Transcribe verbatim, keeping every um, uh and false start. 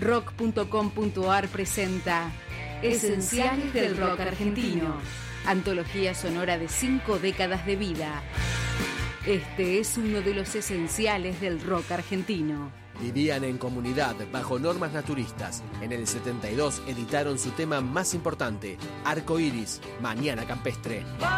rock punto com punto ar presenta Esenciales del Rock Argentino, antología sonora de cinco décadas de vida. Este es uno de los esenciales del rock argentino. Vivían en comunidad bajo normas naturistas. En el setenta y dos editaron su tema más importante, Arco Iris, Mañana Campestre.